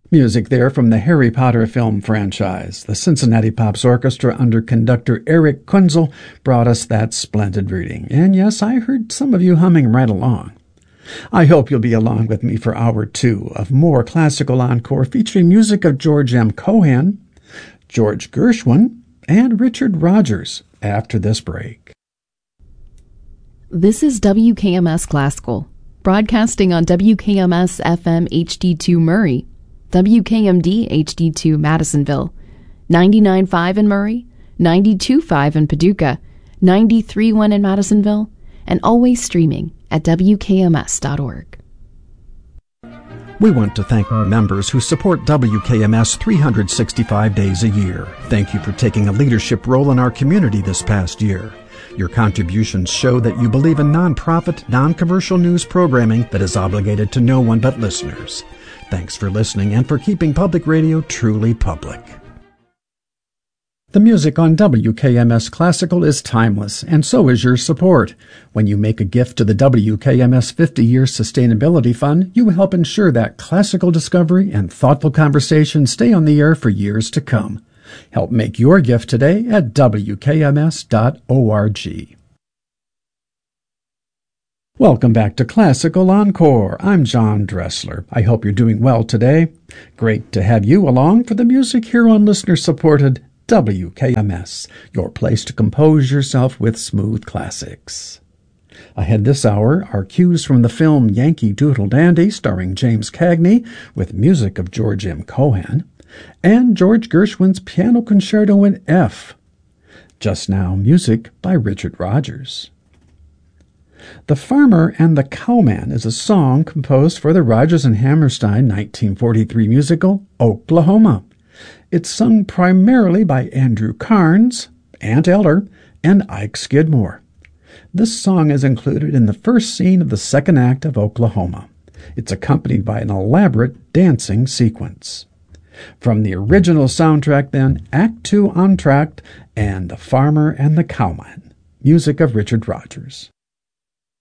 Music there from the Harry Potter film franchise. The Cincinnati Pops Orchestra under conductor Eric Kunzel brought us that splendid reading. And yes, I heard some of you humming right along. I hope you'll be along with me for Hour 2 of more Classical Encore featuring music of George M. Cohan, George Gershwin, and Richard Rodgers after this break. This is WKMS Classical, broadcasting on WKMS FM HD2 Murray, WKMD HD2 Madisonville, 99.5 in Murray, 92.5 in Paducah, 93.1 in Madisonville, and always streaming at WKMS.org. We want to thank our members who support WKMS 365 days a year. Thank you for taking a leadership role in our community this past year. Your contributions show that you believe in nonprofit, non-commercial news programming that is obligated to no one but listeners. Thanks for listening and for keeping public radio truly public. The music on WKMS Classical is timeless, and so is your support. When you make a gift to the WKMS 50-Year Sustainability Fund, you help ensure that classical discovery and thoughtful conversation stay on the air for years to come. Help make your gift today at WKMS.org. Welcome back to Classical Encore. I'm John Dressler. I hope you're doing well today. Great to have you along for the music here on listener-supported WKMS, your place to compose yourself with smooth classics. Ahead this hour are cues from the film Yankee Doodle Dandy, starring James Cagney, with music of George M. Cohan, and George Gershwin's Piano Concerto in F. Just now, music by Richard Rodgers. The Farmer and the Cowman is a song composed for the Rodgers and Hammerstein 1943 musical Oklahoma. It's sung primarily by Andrew Carnes, Ant Eller, and Ike Skidmore. This song is included in the first scene of the second act of Oklahoma. It's accompanied by an elaborate dancing sequence. From the original soundtrack, then, Act 2 Entr'acte and The Farmer and the Cowman, music of Richard Rodgers.